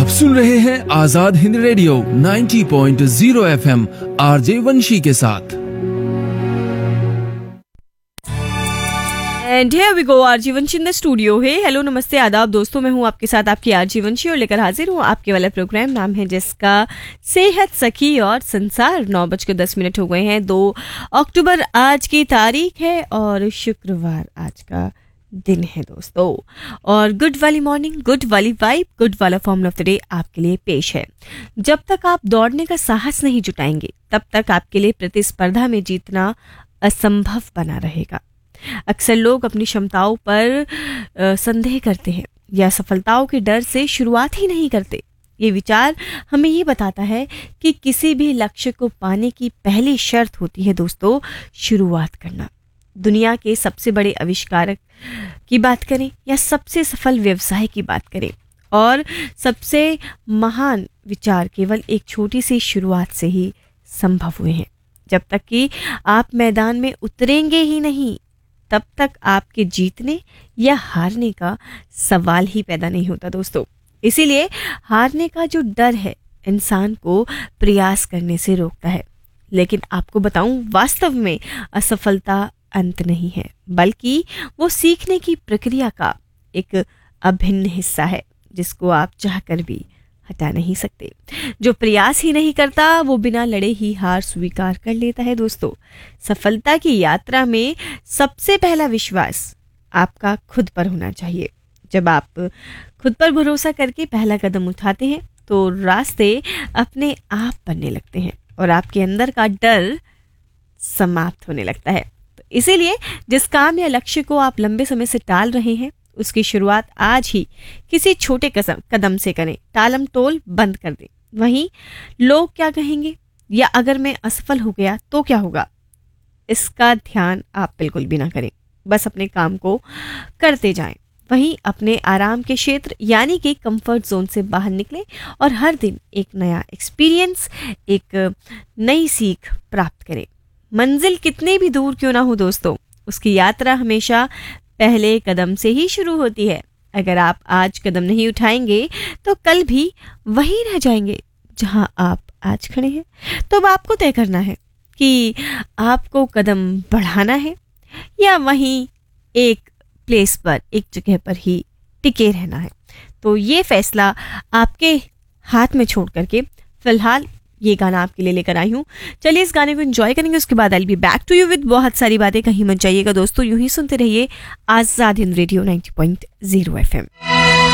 आप सुन रहे हैं Azad Hind radio 90.0 FM RJ वंशी के साथ। And here we go, RJ Banshi in the studio है। हेलो नमस्ते आदाब दोस्तों, मैं हूँ आपके साथ आपकी आरजे वंशी और लेकर हाजिर हूँ आपके वाला प्रोग्राम, नाम है जिसका सेहत सखी और संसार। 9:10 हो गए हैं, 2 अक्टूबर आज की तारीख है और शुक्रवार आज का दिन है दोस्तों। और गुड वाली मॉर्निंग, गुड वाली वाइब, गुड वाला फॉर्मूला ऑफ द डे आपके लिए पेश है। जब तक आप दौड़ने का साहस नहीं जुटाएंगे तब तक आपके लिए प्रतिस्पर्धा में जीतना असंभव बना रहेगा। अक्सर लोग अपनी क्षमताओं पर संदेह करते हैं या सफलताओं के डर से शुरुआत ही नहीं करते। ये विचार हमें ये बताता है कि किसी भी लक्ष्य को पाने की पहली शर्त होती है दोस्तों, शुरुआत करना। दुनिया के सबसे बड़े आविष्कारक की बात करें या सबसे सफल व्यवसाय की बात करें, और सबसे महान विचार केवल एक छोटी सी शुरुआत से ही संभव हुए हैं। जब तक कि आप मैदान में उतरेंगे ही नहीं तब तक आपके जीतने या हारने का सवाल ही पैदा नहीं होता दोस्तों। इसीलिए हारने का जो डर है इंसान को प्रयास करने से रोकता है। लेकिन आपको बताऊं, वास्तव में असफलता अंत नहीं है, बल्कि वो सीखने की प्रक्रिया का एक अभिन्न हिस्सा है जिसको आप चाहकर भी हटा नहीं सकते। जो प्रयास ही नहीं करता वो बिना लड़े ही हार स्वीकार कर लेता है दोस्तों। सफलता की यात्रा में सबसे पहला विश्वास आपका खुद पर होना चाहिए। जब आप खुद पर भरोसा करके पहला कदम उठाते हैं तो रास्ते अपने आप बनने लगते हैं और आपके अंदर का डर समाप्त होने लगता है। तो इसीलिए जिस काम या लक्ष्य को आप लंबे समय से टाल रहे हैं उसकी शुरुआत आज ही किसी छोटे कदम से करें। टालम टोल बंद कर दें। वहीं लोग क्या कहेंगे या अगर मैं असफल हो गया तो क्या होगा, इसका ध्यान आप बिल्कुल भी ना करें। बस अपने काम को करते जाएं। वहीं अपने आराम के क्षेत्र यानी कि कंफर्ट जोन से बाहर निकलें और हर दिन एक नया एक्सपीरियंस, एक नई सीख प्राप्त करें। मंजिल कितनी भी दूर क्यों ना हो दोस्तों, उसकी यात्रा हमेशा पहले कदम से ही शुरू होती है। अगर आप आज कदम नहीं उठाएंगे तो कल भी वहीं रह जाएंगे जहां आप आज खड़े हैं। तो अब आपको तय करना है कि आपको कदम बढ़ाना है या वहीं एक प्लेस पर, एक जगह पर ही टिके रहना है। तो ये फैसला आपके हाथ में छोड़ करके फिलहाल ये गाना आपके लिए लेकर आई हूँ। चलिए इस गाने को एंजॉय करेंगे, उसके बाद आई be back to you with बहुत सारी बातें। कहीं मत जाइएगा दोस्तों, यूं ही सुनते रहिए आजाद हिंद रेडियो 90.0 FM।